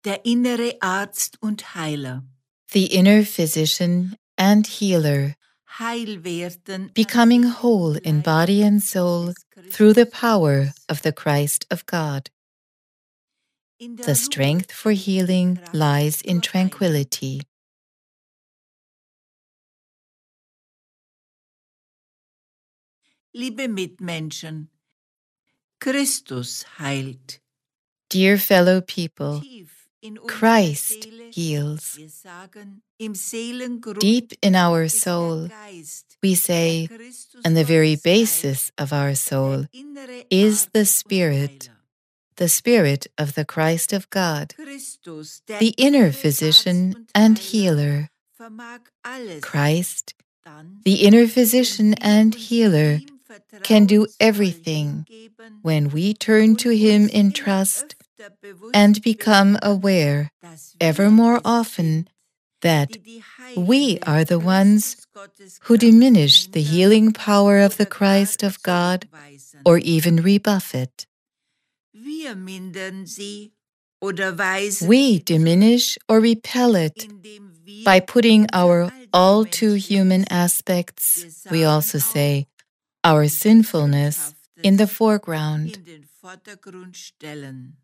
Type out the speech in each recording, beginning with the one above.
Der innere Arzt und Heiler. The inner physician and healer, Heil werden, becoming whole in body and soul through the power of the Christ of God. The strength for healing lies in tranquility. Liebe Mitmenschen, Christus heilt. Dear fellow people, Tief in unserer Christ Seele, heals. wir sagen, im Seelengrund Deep in our ist der soul, Geist, we der say, Christus and the very Gottes basis heilt, of our soul der innere is the Arzt und Spirit, Heiler. the Spirit of the Christ of God, Christus, der the inner innere physician Arzt und and Heiler, healer. vermag alles. Christ, Dann, the inner wenn physician wir and uns healer, ihm can do vertrauensvoll everything hingeben when we turn und to Him uns in immer trust öfter bewusst and become werden, aware dass ever wir more es often sind, that die we heilende are the ones Christus Gottes who Kraft diminish the verhindern healing power of the oder gar Christ of God zurückweisen. or even rebuff it. Wir mindern sie oder weisen We sie diminish or repel it zurück, indem wir by putting unser our all too alltägliches human aspects, Wir we sagen also say, auch, our unser sinfulness, in the Sündhaftes foreground. in den Vordergrund stellen.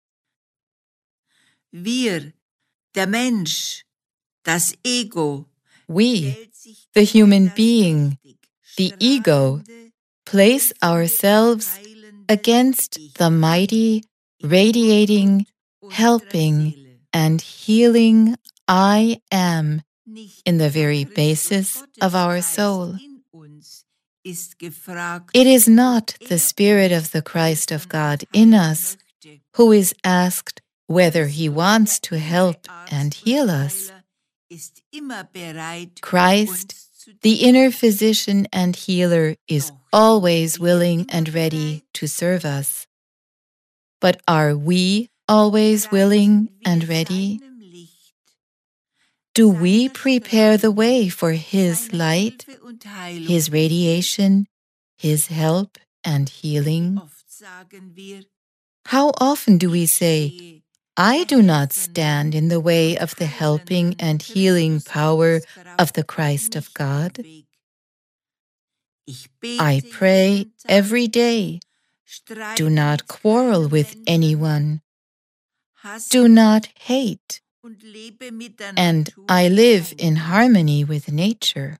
Wir, der Mensch, das Ego, We, stellt sich the gegen human das being, mächtig the ego, strahlende, place helfende und ourselves heilende against Ich the mighty, im radiating, Urgrund helping, unserer Seele. and healing I am Nicht in the der very Christus basis of our Gottesgeist soul. in uns ist gefragt, It is not ob the Spirit uns of the Christ of helfen God und in heilen us möchte. who is asked whether He Christus, wants der to innere help Arzt and und heal us. Heiler, ist immer bereit, Christ, uns zu the dienen. inner physician and healer, is Doch always sind wir willing immer and ready bereit? to serve us. But are we always willing Bereiten and wir ready? seinem Licht, Do we seiner prepare the Strahlung, way for His seiner light, Hilfe und Heilung His zu sehen? radiation, His help and Wie healing? oft sagen wir, How often do we ich say, stehe I der do not helfenden stand in the way und of the helping heilenden and healing Christus power Gottes of the Kraft Christ of nicht im God? Weg. Ich I bete pray jeden Tag, every day. streite Do not mit quarrel keinem with Menschen, anyone. hasse Do not nicht hate. und lebe mit der And Natur I live in Einklang. harmony with nature.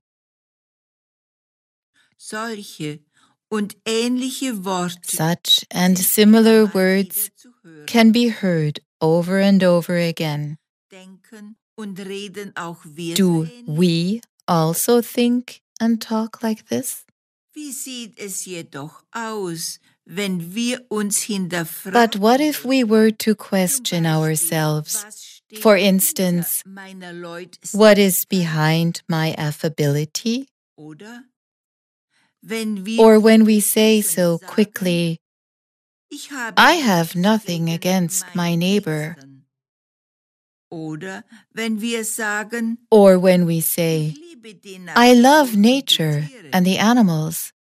Solche und ähnliche Worte Such and sind similar immer mal words wieder zu hören. can be heard over and over again. Denken und reden auch wir so Do ähnlich? we also think and talk like this? Wie sieht es jedoch aus, wenn wir uns hinterfragen? But what if we were to Zum question Beispiel, ourselves? was steht For hinter instance, meiner what is Leutselichkeit? behind my affability? Oder wenn wir Or when we say unterdessen so sagen, quickly, ich habe I have nichts nothing gegen against my meinen neighbor. Nächsten. Oder wenn wir sagen, Or when we ich say, liebe die I Natur love und die nature Tiere. and the animals.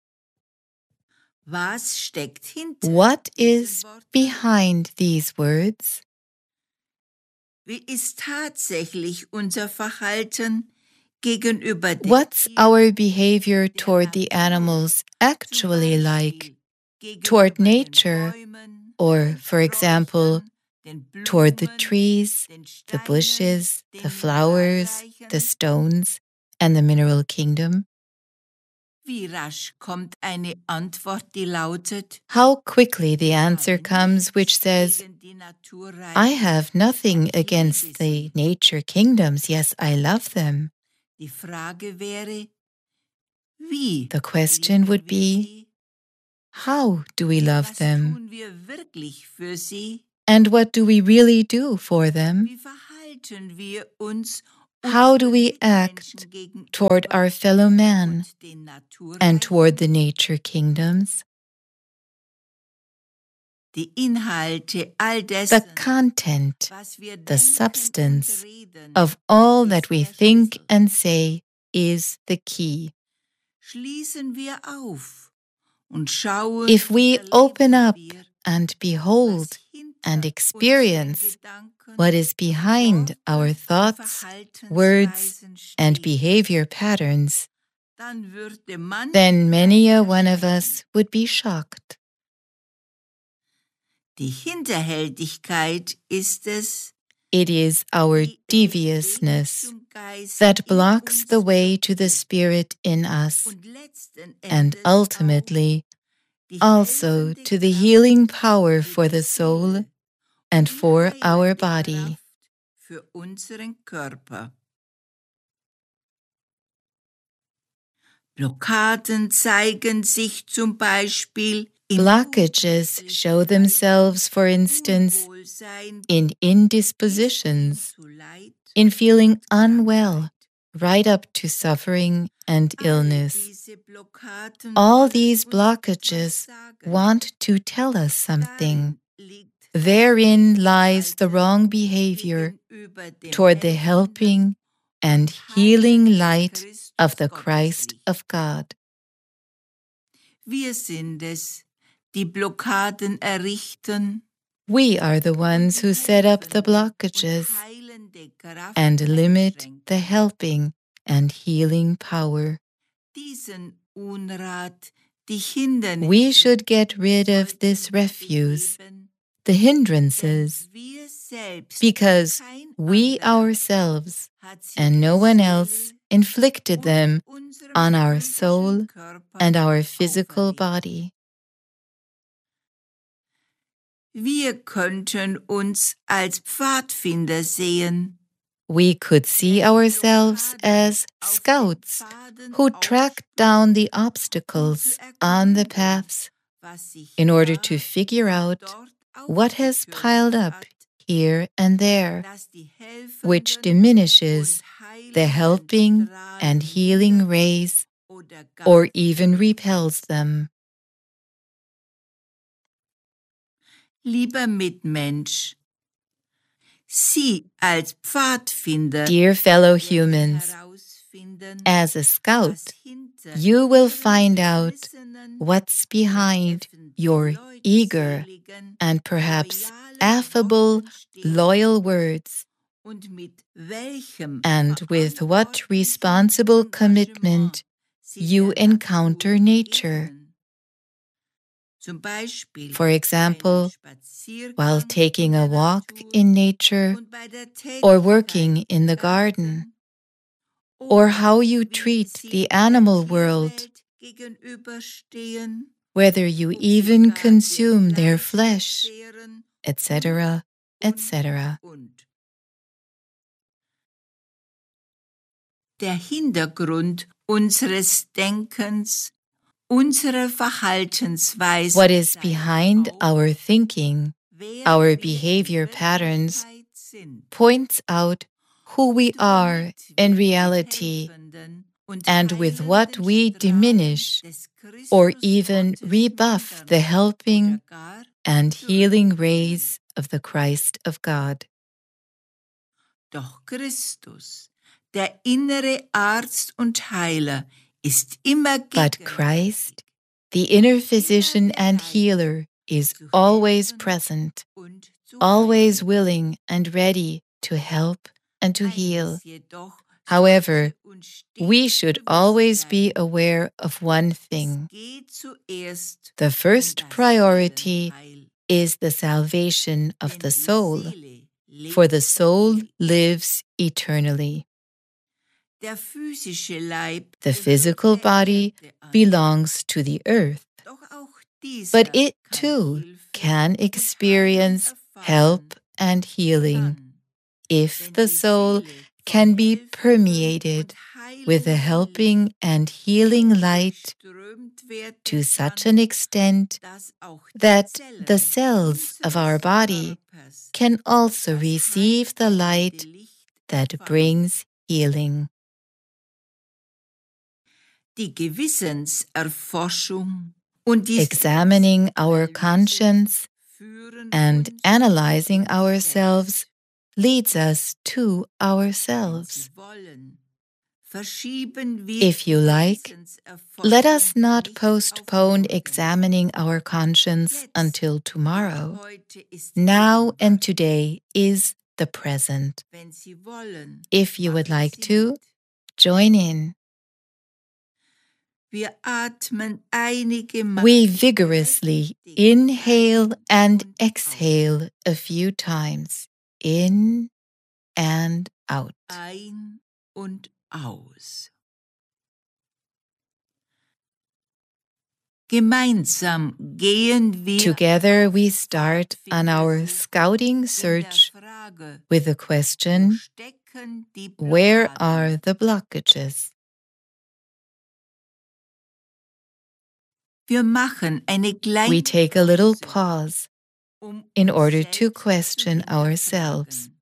Was steckt hinter What diesen is Worten? behind these words? Wie ist tatsächlich unser Verhalten gegenüber den What's Tieren, our behavior der toward the Natur, animals zum actually like? Beispiel Toward gegenüber den nature, Bäumen, or, den for example, Sträuchern, den toward the Blumen, trees, den the Steinen, bushes, the den flowers, the Mineralreichen? stones, and the mineral kingdom? Wie rasch kommt eine Antwort, die lautet, How quickly the ich answer habe comes which nichts says, gegen die Naturreiche. I have nothing Ja, ich against liebe the sie. nature kingdoms. Yes, I love them. Die Frage wäre, wie The question lieben would wir be, sie? how do we love Was them? tun wir wirklich für sie? And what do we really do for them? Wie verhalten wir uns How do unseren we act Mitmenschen gegenüber toward our fellow man und den and toward the Naturreichen? nature kingdoms? Die Inhalte all The dessen, content, was wir the denken und substance reden, of all ist that we der think Schlüssel. and say is the key. Schließen wir auf und schauen If und we open erleben up wir, and was behold, and experience what is behind our thoughts, words, and behavior patterns, then many a one of us would be shocked. Die Hinterhältigkeit ist es, it is our deviousness that blocks the way to the Spirit in us, and ultimately also to the healing power for the soul and for our body. Blockaden zeigen sich zum Beispiel Blockages show themselves, for instance, in indispositions, in feeling unwell, right up to suffering and illness. All these blockages want to tell us something. Therein lies the wrong behavior toward the helping and healing light of the Christ of God. Wir sind es, die Blockaden errichten. We are the ones who set up the blockages and limit the helping and healing power. We should get rid of this refuse, the hindrances, because we ourselves and no one else inflicted them on our soul and our physical body. Wir könnten uns als Pfadfinder sehen. We could see ourselves as scouts who track down the obstacles on the paths in order to figure out what has piled up here and there, which diminishes the helping and healing rays or even repels them. Lieber Mitmensch, Sie als Pfadfinder, dear fellow humans, as a scout, you will find out what's behind your eager and perhaps affable, loyal words, and with what responsible commitment you encounter nature. For example, while taking a walk in nature or working in the garden, or how you treat the animal world, whether you even consume their flesh, etc., etc. Der Hintergrund unseres Denkens, unsere Verhaltensweise, what is behind our thinking, our behavior patterns, points out who we are in reality, and with what we diminish or even rebuff the helping and healing rays of the Christ of God. Doch Christus, der innere Arzt und Heiler, ist immer But Christ, the inner physician and healer, is always present, always willing and ready to help and to heal. However, we should always be aware of one thing. The first priority is the salvation of the soul, for the soul lives eternally. The physical body belongs to the earth, but it too can experience help and healing if the soul can be permeated with the helping and healing light to such an extent that the cells of our body can also receive the light that brings healing. Examining our conscience and analyzing ourselves leads us to ourselves. If you like, let us not postpone examining our conscience until tomorrow. Now and today is the present. If you would like to, join in. We vigorously inhale and exhale a few times, in and out. Ein und aus. Gemeinsam gehen wir Together we start on our scouting search with the question, where are the blockages? We take a little pause in order to question ourselves.